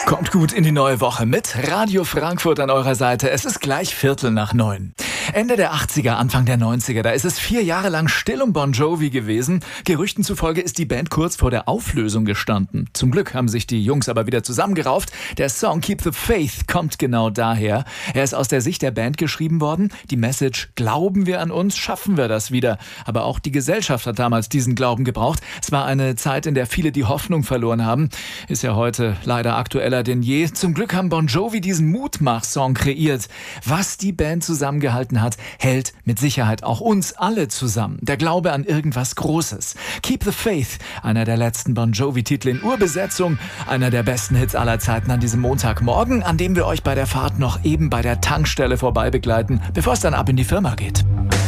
Kommt gut in die neue Woche mit Radio Frankfurt an eurer Seite. Es ist gleich 8:45. Ende der 80er, Anfang der 90er, da ist es 4 Jahre lang still um Bon Jovi gewesen. Gerüchten zufolge ist die Band kurz vor der Auflösung gestanden. Zum Glück haben sich die Jungs aber wieder zusammengerauft. Der Song Keep the Faith kommt genau daher. Er ist aus der Sicht der Band geschrieben worden. Die Message: Glauben wir an uns, schaffen wir das wieder. Aber auch die Gesellschaft hat damals diesen Glauben gebraucht. Es war eine Zeit, in der viele die Hoffnung verloren haben. Ist ja heute leider aktueller denn je. Zum Glück haben Bon Jovi diesen Mutmach-Song kreiert. Was die Band zusammengehalten hat, hält mit Sicherheit auch uns alle zusammen. Der Glaube an irgendwas Großes. Keep the Faith, einer der letzten Bon Jovi-Titel in Urbesetzung, einer der besten Hits aller Zeiten an diesem Montagmorgen, an dem wir euch bei der Fahrt noch eben bei der Tankstelle vorbei begleiten, bevor es dann ab in die Firma geht.